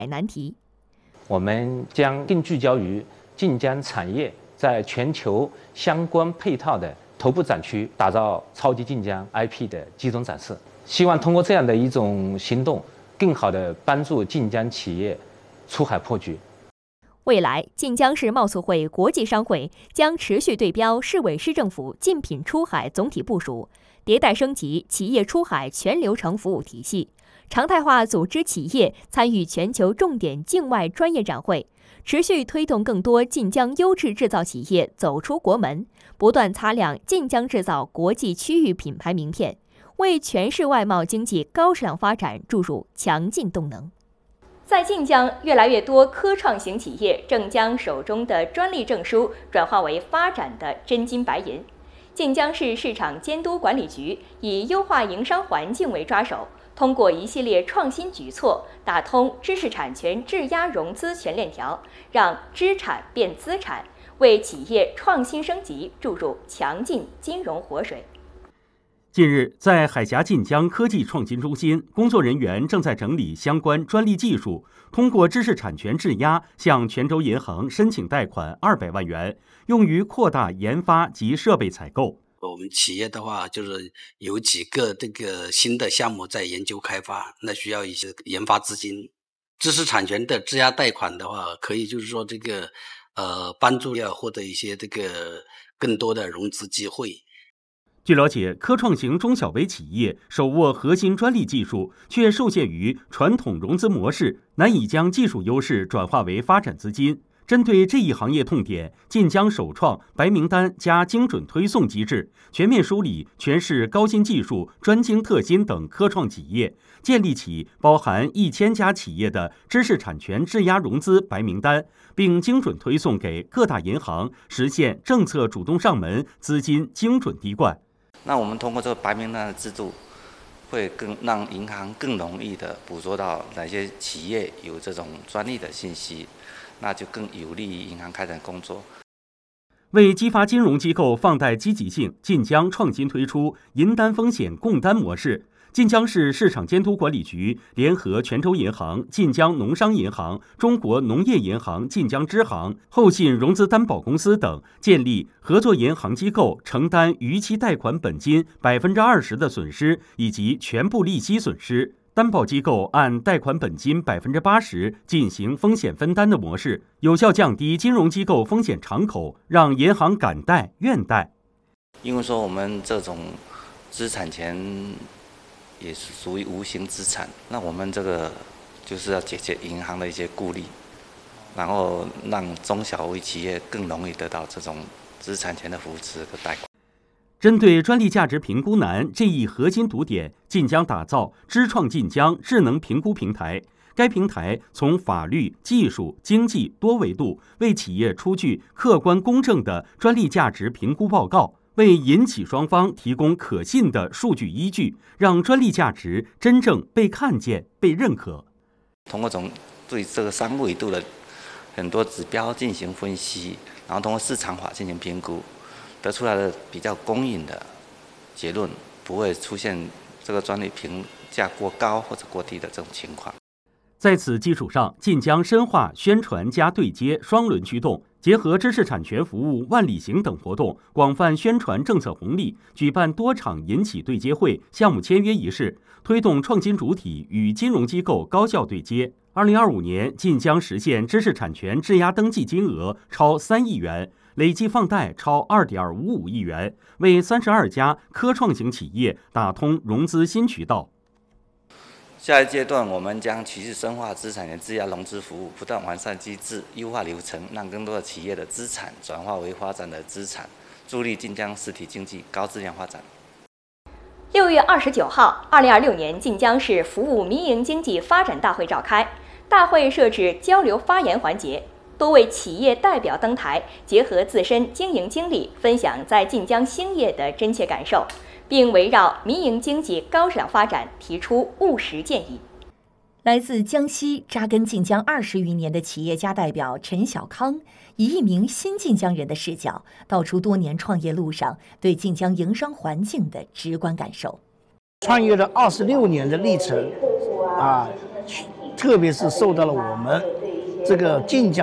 难题。 我们将更聚焦于晋江产业在全球相关配套的头部展区，打造超级晋江 IP 的集中展示。希望通过这样的一种行动，更好地帮助晋江企业出海破局。 未来，晋江市贸促会国际商会将持续对标市委市政府竞品出海总体部署，迭代升级企业出海全流程服务体系，常态化组织企业参与全球重点境外专业展会，持续推动更多晋江优质制造企业走出国门，不断擦亮晋江制造国际区域品牌名片，为全市外贸经济高质量发展注入强劲动能。在晋江，越来越多科创型企业正将手中的专利证书转化为发展的真金白银。晋江市市场监督管理局以优化营商环境为抓手，通过一系列创新举措，打通知识产权质押融资全链条，让知产变资产，为企业创新升级注入强劲金融活水。 近日，在海峡晋江科技创新中心，工作人员正在整理相关专利技术，通过知识产权质押向泉州银行申请贷款200万元，用于扩大研发及设备采购。 我们企业的话，就是有几个这个新的项目在研究开发，那需要一些研发资金。知识产权的质押贷款的话，可以就是说这个帮助要获得一些这个更多的融资机会。 据了解，科创型中小微企业手握核心专利技术，却受限于传统融资模式，难以将技术优势转化为发展资金。针对这一行业痛点，晋江首创白名单加精准推送机制，全面梳理全市高新技术、专精特新等科创企业，建立起包含1000家企业的知识产权质押融资白名单，并精准推送给各大银行，实现政策主动上门、资金精准滴灌。 那我们通过这个白名单的制度，会让银行更容易的捕捉到哪些企业有这种专利的信息，那就更有利于银行开展工作。 为激发金融机构放贷积极性，晋江创新推出银担风险共担模式。晋江市市场监督管理局联合泉州银行、晋江农商银行、中国农业银行晋江支行、后信融资担保公司等，建立合作银行机构承担逾期贷款本金20%的损失以及全部利息损失，担保机构按贷款本金80%进行风险分担的模式，有效降低金融机构风险敞口，让银行敢贷愿贷。 因为说我们这种知识产权也是属于无形资产，那我们这个就是要解决银行的一些顾虑，然后让中小微企业更容易得到这种知识产权的扶持和贷款。 针对专利价值评估难这一核心读点，晋江打造知创晋江智能评估平台。该平台从法律、技术、经济多维度为企业出具客观公正的专利价值评估报告，为银企双方提供可信的数据依据，让专利价值真正被看见、被认可。 通过对这个3维度的很多指标进行分析，然后通过市场化进行评估，得出来的比较公允的结论，不会出现这个专利评价过高或者过低的这种情况。 在此基础上，晋江深化宣传加对接双轮驱动，结合知识产权服务万里行等活动，广泛宣传政策红利，举办多场银企对接会、项目签约仪式，推动创新主体与金融机构高效对接。2025年，晋江实现知识产权质押登记金额超3亿元，累计放贷超2.55亿元，为32家科创型企业打通融资新渠道。 下一阶段，我们将持续深化知识产权质押融资服务，不断完善机制、优化流程，让更多的企业的资产转化为发展的资产，助力晋江实体经济高质量发展。 6月29号，2026年晋江市服务民营经济发展大会召开，大会设置交流发言环节，多位企业代表登台，结合自身经营经历，分享在晋江兴业的真切感受，并围绕民营经济高质量发展提出务实建议。 来自江西扎根晋江20余年的企业家代表陈小康，以一名新晋江人的视角，道出多年创业路上对晋江营商环境的直观感受。 创业了26年的历程， 特别是受到了我们这个晋江